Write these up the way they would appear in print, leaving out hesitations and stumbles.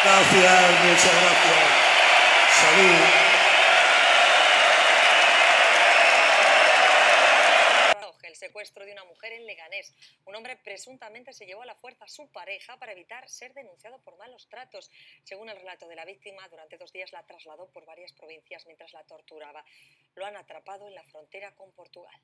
Gracias, muchas gracias. Salud. El secuestro de una mujer en Leganés. Un hombre presuntamente se llevó a la fuerza a su pareja para evitar ser denunciado por malos tratos. Según el relato de la víctima, durante 2 días la trasladó por varias provincias mientras la torturaba. Lo han atrapado en la frontera con Portugal.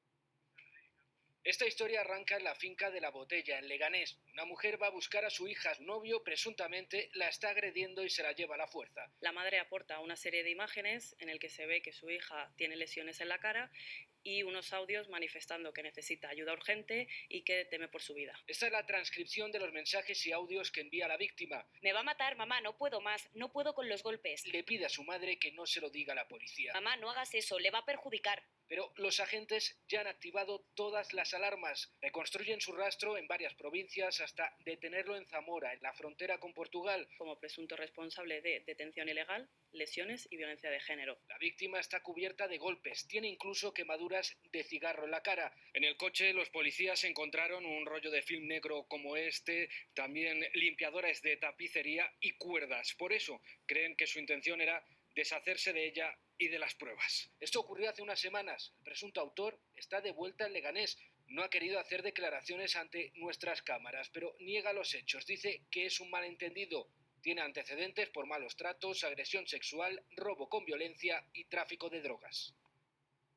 Esta historia arranca en la finca de La Botella, en Leganés. Una mujer va a buscar a su hija. Su novio, presuntamente, la está agrediendo y se la lleva a la fuerza. La madre aporta una serie de imágenes en el que se ve que su hija tiene lesiones en la cara y unos audios manifestando que necesita ayuda urgente y que teme por su vida. Esta es la transcripción de los mensajes y audios que envía la víctima. Me va a matar, mamá, no puedo más, no puedo con los golpes. Le pide a su madre que no se lo diga a la policía. Mamá, no hagas eso, le va a perjudicar. Pero los agentes ya han activado todas las alarmas. Reconstruyen su rastro en varias provincias hasta detenerlo en Zamora, en la frontera con Portugal. Como presunto responsable de detención ilegal, lesiones y violencia de género. La víctima está cubierta de golpes, tiene incluso quemaduras de cigarro en la cara. En el coche los policías encontraron un rollo de film negro como este, también limpiadores de tapicería y cuerdas. Por eso creen que su intención era deshacerse de ella y de las pruebas. Esto ocurrió hace unas semanas. El presunto autor está de vuelta en Leganés. No ha querido hacer declaraciones ante nuestras cámaras, pero niega los hechos. Dice que es un malentendido. Tiene antecedentes por malos tratos, agresión sexual, robo con violencia y tráfico de drogas.